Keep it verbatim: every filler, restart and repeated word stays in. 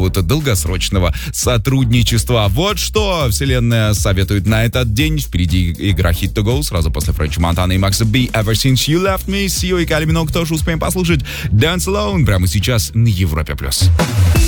какого-то долгосрочного сотрудничества. Вот что вселенная советует на этот день. Впереди игра Hit to Go, сразу после Френча Монтана и Макса Би. Ever Since You Left Me, Сио и Кали Миноуг тоже успеем послушать. Dance Alone прямо сейчас на Европе+.